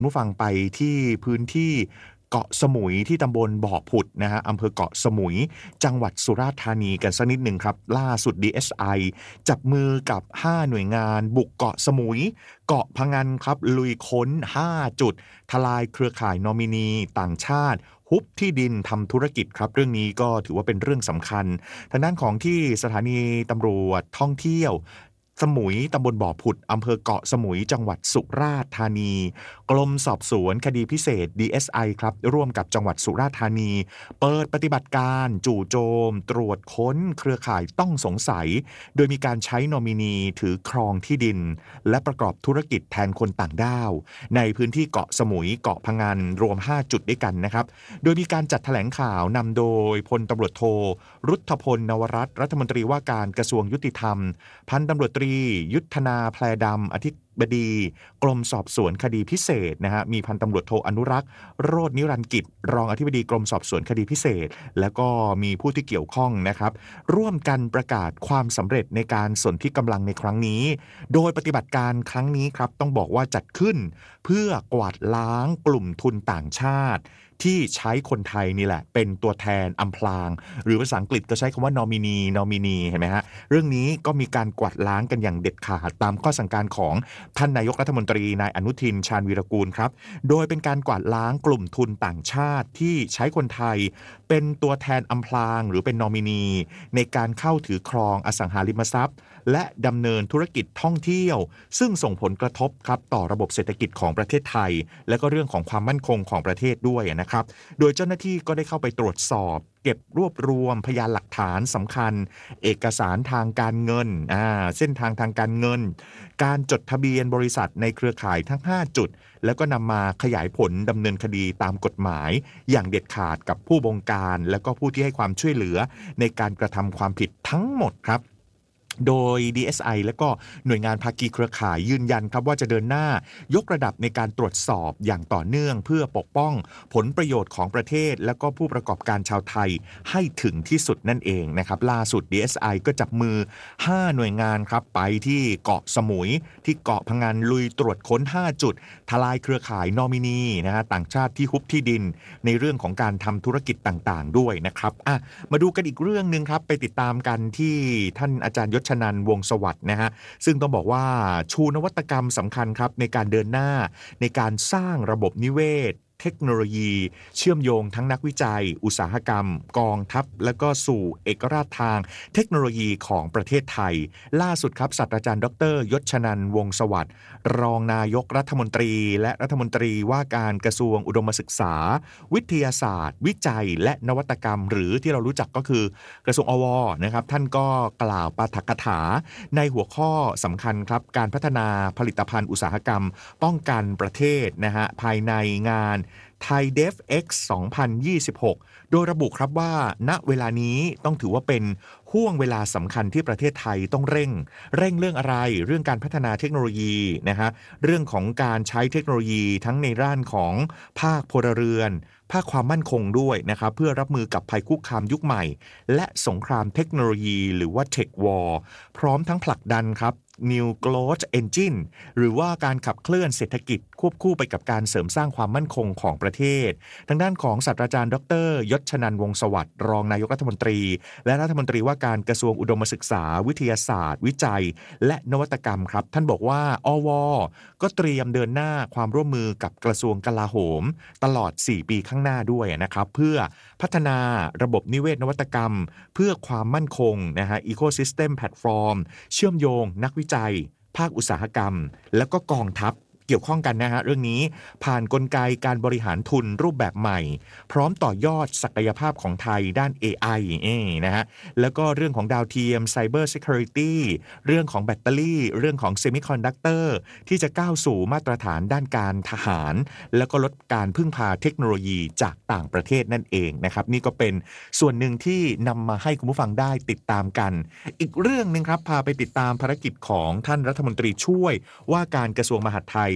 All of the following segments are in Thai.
ผู้ฟังไปที่พื้นที่เกาะสมุยที่ตำบลบ่อผุดนะฮะอำเภอเกาะสมุยจังหวัดสุราษฎร์ธานีกันสักนิดหนึ่งครับล่าสุด DSI จับมือกับ5หน่วยงานบุกเกาะสมุยเกาะพะงันครับลุยค้น5จุดทลายเครือข่ายนอมินีต่างชาติฮุบที่ดินทำธุรกิจครับเรื่องนี้ก็ถือว่าเป็นเรื่องสำคัญทางด้านของที่สถานีตำรวจท่องเที่ยวสมุยตำบลบ่อผุดอำเภอเกาะสมุยจังหวัดสุราษฎร์ธานีกรมสอบสวนคดีพิเศษ DSI ครับร่วมกับจังหวัดสุราษฎร์ธานีเปิดปฏิบัติการจู่โจมตรวจค้นเครือข่ายต้องสงสัยโดยมีการใช้นอมินีถือครองที่ดินและประกอบธุรกิจแทนคนต่างด้าวในพื้นที่เกาะสมุยเกาะพะงันรวม5จุดด้วยกันนะครับโดยมีการจัดแถลงข่าวนำโดยพลตำรวจโทรุทธพลนวรัตน์รัฐมนตรีว่าการกระทรวงยุติธรรมพันตำรวจตรียุทธนาแพรดำอธิบดีกรมสอบสวนคดีพิเศษนะฮะมีพันตำรวจโทอนุรักษ์โรจน์นิรันดร์กิจรองอธิบดีกรมสอบสวนคดีพิเศษแล้วก็มีผู้ที่เกี่ยวข้องนะครับร่วมกันประกาศความสำเร็จในการสนธิกำลังในครั้งนี้โดยปฏิบัติการครั้งนี้ครับต้องบอกว่าจัดขึ้นเพื่อกวาดล้างกลุ่มทุนต่างชาติที่ใช้คนไทยนี่แหละเป็นตัวแทนอำพรางหรือภาษาอังกฤษก็ใช้คำว่านอมินีเห็นไหมฮะเรื่องนี้ก็มีการกวาดล้างกันอย่างเด็ดขาดตามข้อสั่งการของท่านนายกรัฐมนตรีนายอนุทินชาญวีรกูลครับโดยเป็นการกวาดล้างกลุ่มทุนต่างชาติที่ใช้คนไทยเป็นตัวแทนอำพรางหรือเป็นนอมินีในการเข้าถือครองอสังหาริมทรัพย์และดำเนินธุรกิจท่องเที่ยวซึ่งส่งผลกระทบครับต่อระบบเศรษฐกิจของประเทศไทยและก็เรื่องของความมั่นคงของประเทศด้วยนะครับโดยเจ้าหน้าที่ก็ได้เข้าไปตรวจสอบเก็บรวบรวมพยานหลักฐานสำคัญเอกสารทางการเงินเส้นทางทางการเงินการจดทะเบียนบริษัทในเครือข่ายทั้ง5จุดแล้วก็นำมาขยายผลดำเนินคดีตามกฎหมายอย่างเด็ดขาดกับผู้บงการและก็ผู้ที่ให้ความช่วยเหลือในการกระทำความผิดทั้งหมดครับโดย DSI และก็หน่วยงานภาคีเครือข่ายยืนยันครับว่าจะเดินหน้ายกระดับในการตรวจสอบอย่างต่อเนื่องเพื่อปกป้องผลประโยชน์ของประเทศและก็ผู้ประกอบการชาวไทยให้ถึงที่สุดนั่นเองนะครับล่าสุด DSI ก็จับมือ5หน่วยงานครับไปที่เกาะสมุยที่เกาะพะงันลุยตรวจค้น5จุดทลายเครือข่ายนอมินีนะฮะต่างชาติที่ฮุบที่ดินในเรื่องของการทำธุรกิจต่างๆด้วยนะครับมาดูกันอีกเรื่องนึงครับไปติดตามกันที่ท่านอาจารย์ยศชนันท์วงศ์สวัสดิ์นะฮะซึ่งต้องบอกว่าชูนวัตกรรมสำคัญครับในการเดินหน้าในการสร้างระบบนิเวศเทคโนโลยีเชื่อมโยงทั้งนักวิจัยอุตสาหกรรมกองทัพและก็สู่เอกราชทางเทคโนโลยีของประเทศไทยล่าสุดครับศาสตราจารย์ดร.ยศชนันท์วงศ์สวัสดิ์รองนายกรัฐมนตรีและรัฐมนตรีว่าการกระทรวงอุดมศึกษาวิทยาศาสตร์วิจัยและนวัตกรรมหรือที่เรารู้จักก็คือกระทรวงอว.นะครับท่านก็กล่าวปาฐกถาในหัวข้อสำคัญครับการพัฒนาผลิตภัณฑ์อุตสาหกรรมป้องกันประเทศนะฮะภายในงานไทยเดฟ X 2026 โดยระบุครับว่าณเวลานี้ต้องถือว่าเป็นห่วงเวลาสำคัญที่ประเทศไทยต้องเร่งเรื่องอะไรเรื่องการพัฒนาเทคโนโลยีนะฮะเรื่องของการใช้เทคโนโลยีทั้งในด้านของภาคพลเรือนภาคความมั่นคงด้วยนะครับเพื่อรับมือกับภัยคุกคามยุคใหม่และสงครามเทคโนโลยีหรือว่า Tech War พร้อมทั้งผลักดันครับ New Growth Engine หรือว่าการขับเคลื่อนเศรษฐกิจควบคู่ไปกับการเสริมสร้างความมั่นคงของประเทศทางด้านของศาสตราจารย์ดร.ยศชนันท์วงศ์สวัสดิ์รองนายกรัฐมนตรีและรัฐมนตรีว่าการกระทรวงอุดมศึกษาวิทยาศาสตร์วิจัยและนวัตกรรมครับท่านบอกว่าอว.ก็เตรียมเดินหน้าความร่วมมือกับกระทรวงกลาโหมตลอด4ปีข้างหน้าด้วยนะครับเพื่อพัฒนาระบบนิเวศนวัตกรรมเพื่อความมั่นคงนะฮะ Ecosystem Platform เชื่อมโยงนักวิจัยภาคอุตสาหกรรมแล้วก็กองทัพเกี่ยวข้องกันนะฮะเรื่องนี้ผ่านกลไกการบริหารทุนรูปแบบใหม่พร้อมต่อยอดศักยภาพของไทยด้าน AI นะฮะแล้วก็เรื่องของดาวเทียม Cyber Security เรื่องของแบตเตอรี่เรื่องของ Semiconductor ที่จะก้าวสู่มาตรฐานด้านการทหารแล้วก็ลดการพึ่งพาเทคโนโลยีจากต่างประเทศนั่นเองนะครับนี่ก็เป็นส่วนหนึ่งที่นำมาให้คุณผู้ฟังได้ติดตามกันอีกเรื่องนึงครับพาไปติดตามภารกิจของท่านรัฐมนตรีช่วยว่าการกระทรวงมหาดไทย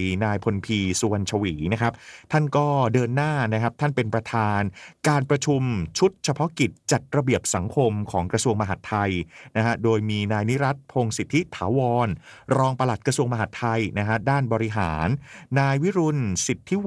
นายพลพีสุวรรณชวีนะครับท่านก็เดินหน้านะครับท่านเป็นประธานการประชุมชุดเฉพาะกิจจัดระเบียบสังคมของกระทรวงมหาดไทยนะฮะโดยมีนายนิรัตน์พงษ์สิทธิถาวรรองปลัดกระทรวงมหาดไทยนะฮะด้านบริหารนายวิรุณสิทธิ